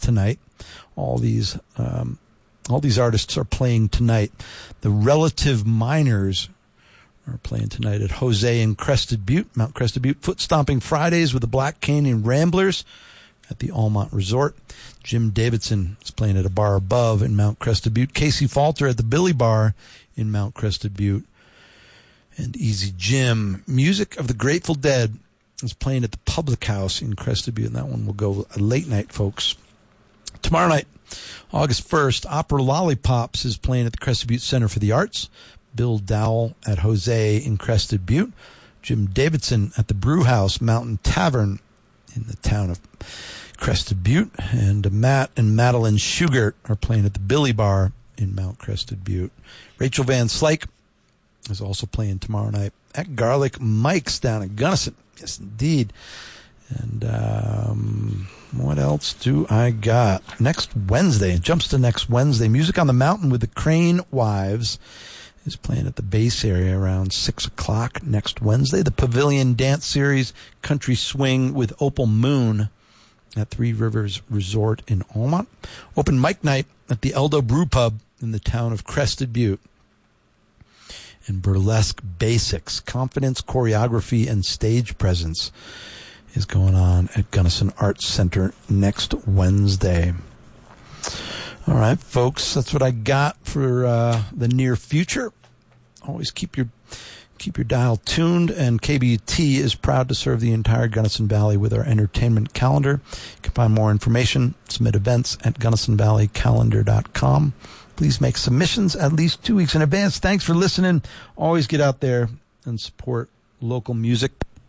tonight. All these artists are playing tonight. The Relative Miners are playing tonight at Jose in Crested Butte, Mount Crested Butte. Foot Stomping Fridays with the Black Canyon Ramblers at the Almont Resort. Jim Davidson is playing at a bar above in Mount Crested Butte. Casey Falter at the Billy Bar in Mount Crested Butte. And Easy Jim. Music of the Grateful Dead is playing at the Public House in Crested Butte, and that one will go a late night, folks. Tomorrow night, August 1st, Opera Lollipops is playing at the Crested Butte Center for the Arts. Bill Dowell at Jose in Crested Butte. Jim Davidson at the Brew House Mountain Tavern in the town of Crested Butte. And Matt and Madeline Schugert are playing at the Billy Bar in Mount Crested Butte. Rachel Van Slyke is also playing tomorrow night at Garlic Mike's down in Gunnison. Yes, indeed. And what else do I got? Next Wednesday, it jumps to next Wednesday. Music on the Mountain with the Crane Wives is playing at the base area around 6 o'clock next Wednesday. The Pavilion Dance Series, Country Swing with Opal Moon at Three Rivers Resort in Almont. Open mic night at the Eldo Brew Pub in the town of Crested Butte. And Burlesque Basics, Confidence, Choreography, and Stage Presence is going on at Gunnison Arts Center next Wednesday. All right, folks, that's what I got for the near future. Always keep your dial tuned, and KBT is proud to serve the entire Gunnison Valley with our entertainment calendar. You can find more information, submit events at GunnisonValleyCalendar.com. Please make submissions at least 2 weeks in advance. Thanks for listening. Always get out there and support local music,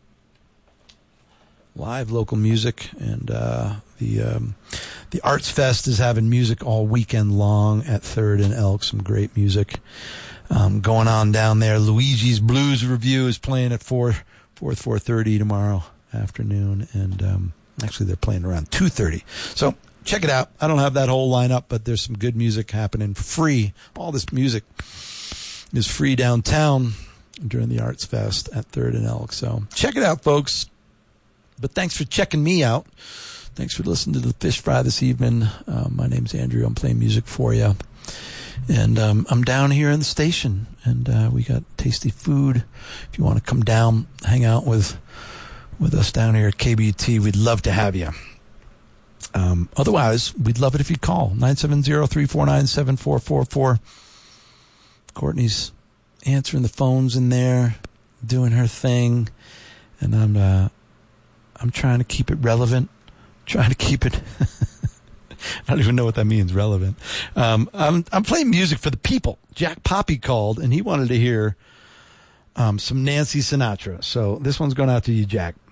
live local music, and the Arts Fest is having music all weekend long at 3rd and Elk. Some great music going on down there. Luigi's Blues Review is playing at 4:30 tomorrow afternoon, and actually they're playing around 2:30. So check it out. I don't have that whole lineup, but there's some good music happening free. All this music is free downtown during the Arts Fest at 3rd and Elk. So check it out, folks. But thanks for checking me out. Thanks for listening to the Fish Fry this evening. My name's Andrew. I'm playing music for you. And I'm down here in the station, and we got tasty food. If you want to come down, hang out with us down here at KBT, we'd love to have you. Otherwise, we'd love it if you'd call 970-349-7444. Courtney's answering the phones in there, doing her thing, and I'm trying to keep it relevant, trying to keep it I don't even know what that means, relevant. I'm playing music for the people. Jack Poppy called, and he wanted to hear some Nancy Sinatra. So this one's going out to you, Jack.